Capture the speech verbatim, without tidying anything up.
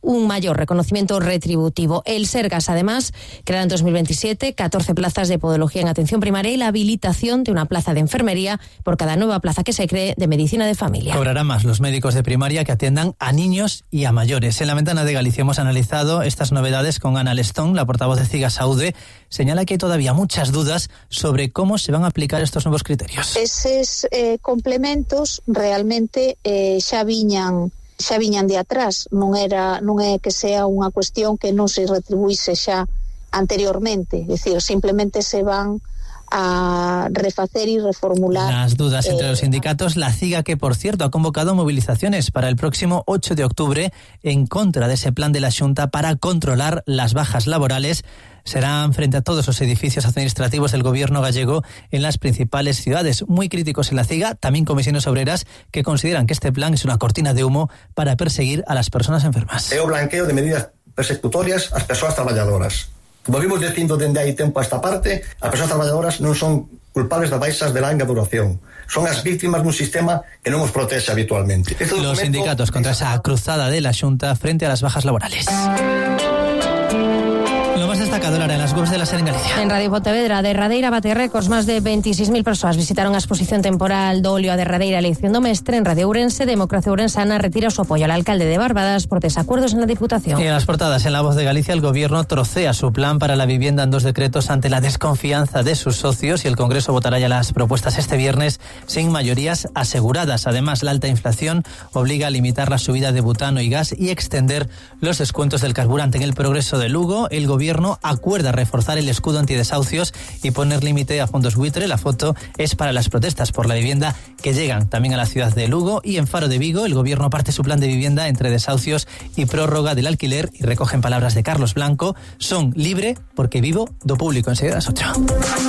un mayor reconocimiento retributivo. El Sergas, además, creará en dos mil veintisiete catorce plazas de podología en atención primaria y la habilitación de una plaza de enfermería por cada nueva plaza que se cree de medicina de familia. Cobrarán más los médicos de primaria que atiendan a niños y a mayores. En la ventana de Galicia hemos analizado estas novedades con Ana Lestón, la portavoz de Cigasaude. Señala que hay todavía muchas dudas sobre cómo se van a aplicar estos nuevos criterios. Eses eh, complementos realmente eh, xa viñan xa viñan de atrás, non era non é que sea unha cuestión que non se retribuíse xa anteriormente, é dicir, simplemente se van a refacer y reformular. Las dudas entre eh, los sindicatos, la CIGA, que por cierto ha convocado movilizaciones para el próximo ocho de octubre en contra de ese plan de la Xunta para controlar las bajas laborales, serán frente a todos los edificios administrativos del gobierno gallego en las principales ciudades. Muy críticos en la CIGA, también comisiones obreras, que consideran que este plan es una cortina de humo para perseguir a las personas enfermas. É o blanqueo de medidas persecutorias ás persoas traballadoras. Como vimos dicindo dende hai tempo a esta parte, as persoas traballadoras non son culpables das baixas de larga duración. Son as víctimas dun sistema que non os protege habitualmente. Este Los sindicatos contra esa cruzada de la Xunta frente a las bajas laborales. Lo más destacado ahora en las webs de la SER en Galicia. En Radio Pontevedra, Derradeira bate récords, más de veintiséis mil persoas visitaron a exposición temporal do óleo a Derradeira elección do mestre. En Radio Ourense, Democracia Ourensana retira su apoyo al alcalde de Barbadas por desacuerdos en la Diputación. Y en las portadas, en La Voz de Galicia, el gobierno trocea su plan para la vivienda en dos decretos ante la desconfianza de sus socios, y el Congreso votará ya las propuestas este viernes sin mayorías aseguradas. Además, la alta inflación obliga a limitar la subida de butano y gas y extender los descuentos del carburante. En el Progreso de Lugo, el gobierno acuerda reforzar el escudo antidesahucios y poner límite a fondos buitre. La foto es para las protestas por la vivienda que llegan también a la ciudad de Lugo. Y en Faro de Vigo, el gobierno parte su plan de vivienda entre desahucios y prórroga del alquiler, y recogen palabras de Carlos Blanco: son libre porque vivo do público. Enseguida a las ocho.